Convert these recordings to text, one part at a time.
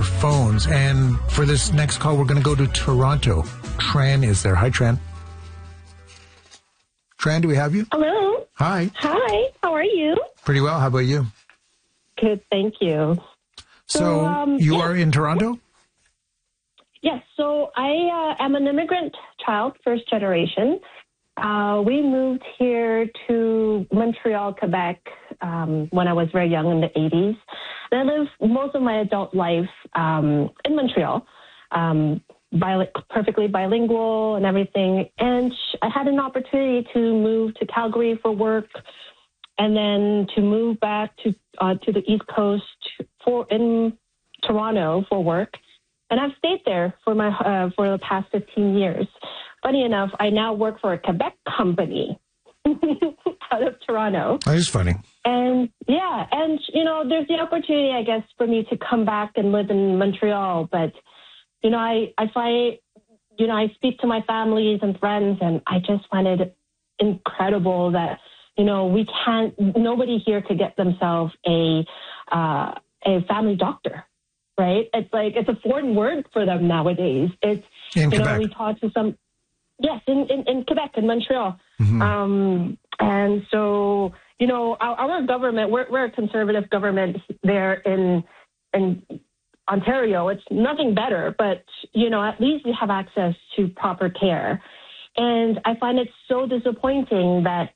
our phones. And for this next call, we're going to go to Toronto. Tran is there. Hi, Tran. Tran, do we have you? Hello. Hi. Hi. How are you? Pretty well. How about you? Good, thank you. So you are in Toronto? Yes. So I am an immigrant child, first generation. We moved here to Montreal, Quebec, when I was very young in the 80s. And I lived most of my adult life in Montreal, perfectly bilingual and everything. And I had an opportunity to move to Calgary for work and then to move back to the East Coast in Toronto for work. And I've stayed there for the past 15 years. Funny enough, I now work for a Quebec company out of Toronto. That is funny. And yeah, and there's the opportunity, I guess, for me to come back and live in Montreal. But I find, I speak to my families and friends, and I just find it incredible that nobody here could get themselves a family doctor. Right? It's like, it's a foreign word for them nowadays. It's, in Quebec. We talk to some, yes, in Quebec, in Montreal. Mm-hmm. And so, our government, we're a conservative government there in Ontario. It's nothing better, but, at least we have access to proper care. And I find it so disappointing that,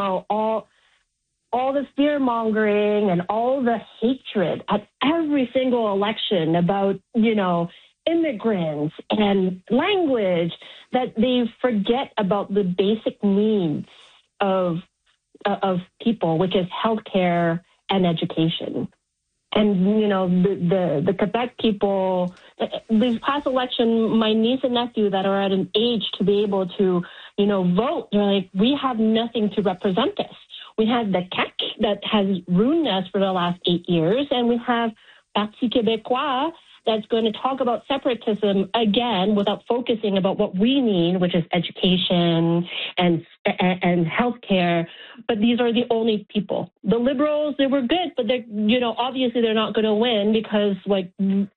all the fear-mongering and all the hatred at every single election about, immigrants and language, that they forget about the basic needs of people, which is healthcare and education. And, the Quebec people, this past election, my niece and nephew that are at an age to be able to, vote, they're like, we have nothing to represent us. We have the CAQ that has ruined us for the last 8 years, and we have Parti Québécois that's going to talk about separatism again without focusing about what we need, which is education and healthcare. But these are the only people. The Liberals, they were good, but they're, obviously they're not going to win because, but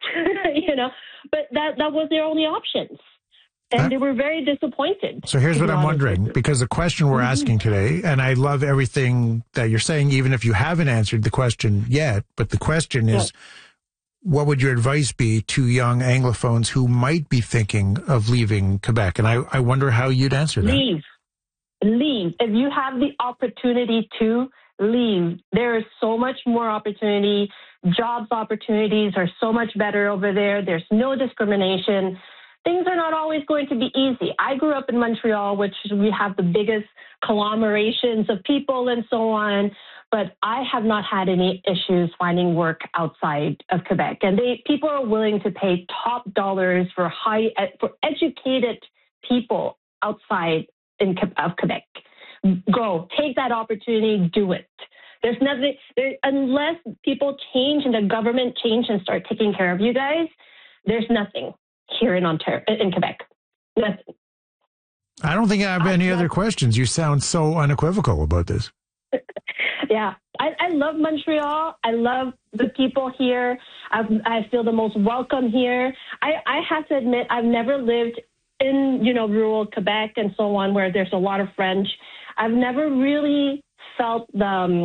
that was their only options. And they were very disappointed. So here's what I'm wondering, because the question we're asking today, and I love everything that you're saying, even if you haven't answered the question yet, but the question is, what would your advice be to young Anglophones who might be thinking of leaving Quebec? And I wonder how you'd answer that. Leave. If you have the opportunity to leave, there is so much more opportunity. Jobs opportunities are so much better over there. There's no discrimination. Things are not always going to be easy. I grew up in Montreal, which we have the biggest conglomerations of people and so on, but I have not had any issues finding work outside of Quebec. And people are willing to pay top dollars for educated people outside of Quebec. Go, take that opportunity, do it. There's nothing, unless people change and the government change and start taking care of you guys, there's nothing here in Quebec. Nothing. I don't think I have any other questions. You sound so unequivocal about this. Yeah. I love Montreal. I love the people here. I feel the most welcome here. I have to admit, I've never lived in, rural Quebec and so on, where there's a lot of French. I've never really felt the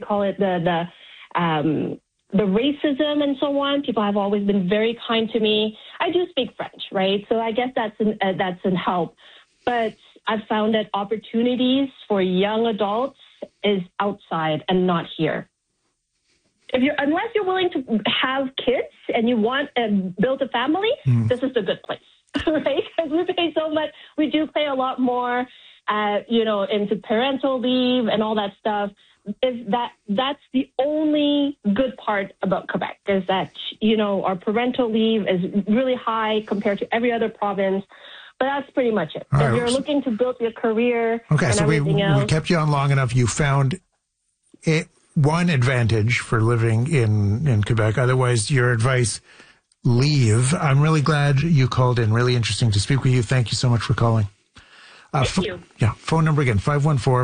racism and so on. People have always been very kind to me. I do speak French, right? So I guess that's in help. But I've found that opportunities for young adults is outside and not here. Unless you're willing to have kids and you want to build a family, this is the good place, right? Because we pay so much. We do pay a lot more, into parental leave and all that stuff. That's the only good part about Quebec is that, our parental leave is really high compared to every other province. But that's pretty much it. If you're looking to build your career and so everything else. We kept you on long enough. You found one advantage for living in Quebec. Otherwise, your advice, leave. I'm really glad you called in. Really interesting to speak with you. Thank you so much for calling. Thank you. Yeah, phone number again,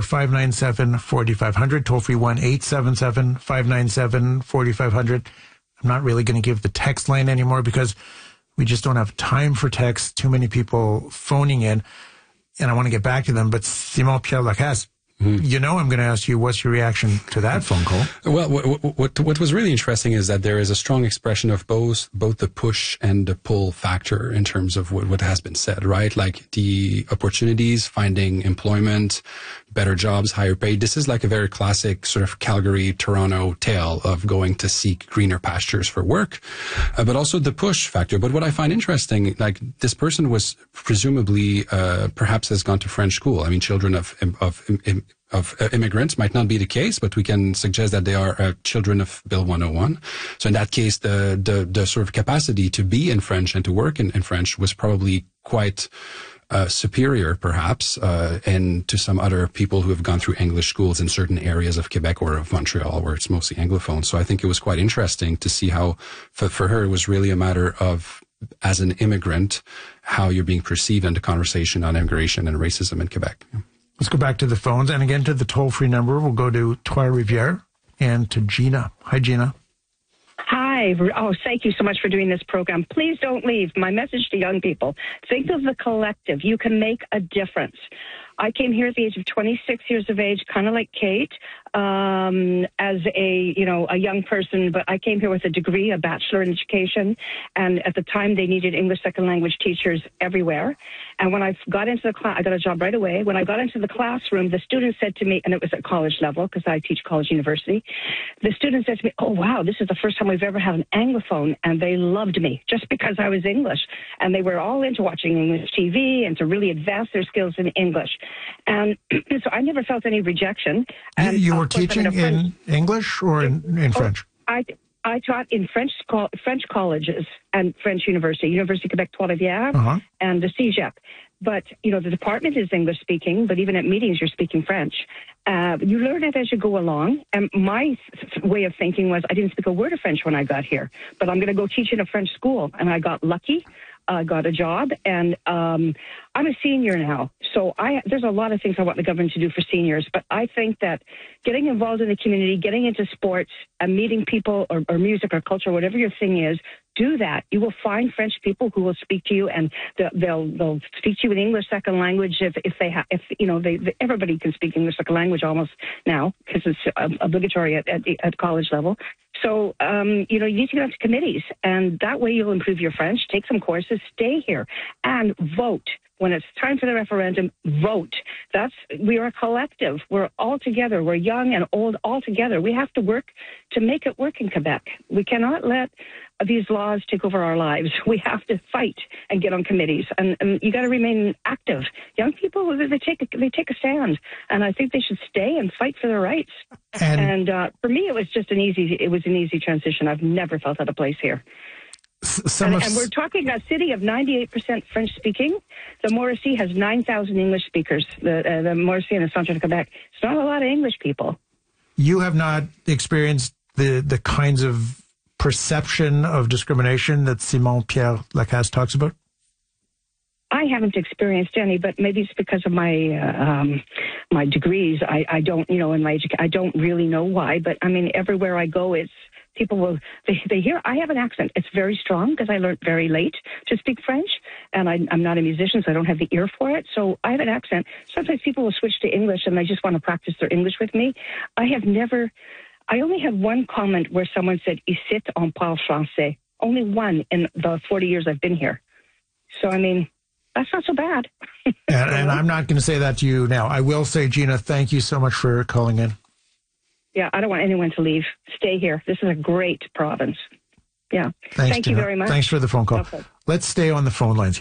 514-597-4500, toll free 1-877-597-4500. I'm not really going to give the text line anymore because we just don't have time for text. Too many people phoning in, and I want to get back to them. But Simon-Pierre Lacasse, you know I'm going to ask you, what's your reaction to that phone call? Well, what was really interesting is that there is a strong expression of both the push and the pull factor in terms of what has been said, right? Like the opportunities, finding employment, better jobs, higher pay. This is like a very classic sort of Calgary, Toronto tale of going to seek greener pastures for work, but also the push factor. But what I find interesting, like this person was presumably, perhaps has gone to French school. I mean, children of immigrants might not be the case, but we can suggest that they are children of Bill 101. So in that case, the sort of capacity to be in French and to work in French was probably quite superior, perhaps, and to some other people who have gone through English schools in certain areas of Quebec or of Montreal, where it's mostly Anglophone. So I think it was quite interesting to see how, for her, it was really a matter of, as an immigrant, how you're being perceived in the conversation on immigration and racism in Quebec. Let's go back to the phones and again to the toll-free number. We'll go to Trois-Rivières and to Gina. Hi, Gina. Hi. Oh, thank you so much for doing this program. Please don't leave. My message to young people, think of the collective. You can make a difference. I came here at the age of 26 years of age, kind of like Kate, as a young person, but I came here with a degree, a bachelor in education, and at the time they needed English second language teachers everywhere. And when I got into the class, I got a job right away. When I got into the classroom, the student said to me, and it was at college level because I teach college university, the student said to me, "Oh, wow, this is the first time we've ever had an Anglophone," and they loved me just because I was English. And they were all into watching English TV and to really advance their skills in English. And so I never felt any rejection. And you were teaching in English or in French? I taught in French colleges and French university, Université Québec Trois-Rivières and the CEGEP. But, the department is English speaking, but even at meetings, you're speaking French. You learn it as you go along. And my way of thinking was I didn't speak a word of French when I got here, but I'm going to go teach in a French school. And I got lucky. Got a job, and I'm a senior now. So there's a lot of things I want the government to do for seniors, but I think that getting involved in the community, getting into sports, and meeting people or music or culture, whatever your thing is, do that. You will find French people who will speak to you, and they'll speak to you in English second language everybody can speak English second language almost now because it's obligatory at college level. So, you need to get onto committees, and that way you'll improve your French, take some courses, stay here, and vote. When it's time for the referendum, vote. We are a collective. We're all together. We're young and old all together. We have to work to make it work in Quebec. We cannot let these laws take over our lives. We have to fight and get on committees, and you got to remain active. Young people, they take a stand, and I think they should stay and fight for their rights. And for me, it was an easy transition. I've never felt out of place here. And we're talking a city of 98% French speaking. The Morrissey has 9,000 English speakers. The Morrissey and the Centre de Quebec. It's not a lot of English people. You have not experienced the kinds of perception of discrimination that Simon-Pierre Lacasse talks about? I haven't experienced any, but maybe it's because of my my degrees. I don't, in my education, I don't really know why. But I mean, everywhere I go, it's people they hear I have an accent. It's very strong because I learned very late to speak French, and I'm not a musician, so I don't have the ear for it. So I have an accent. Sometimes people will switch to English, and they just want to practice their English with me. I only had one comment where someone said, "Ici, on parle français." Only one in the 40 years I've been here. So, I mean, that's not so bad. and I'm not going to say that to you now. I will say, Gina, thank you so much for calling in. Yeah, I don't want anyone to leave. Stay here. This is a great province. Yeah. Thanks, Thank Gina. you very much. Thanks for the phone call. Okay. Let's stay on the phone lines here.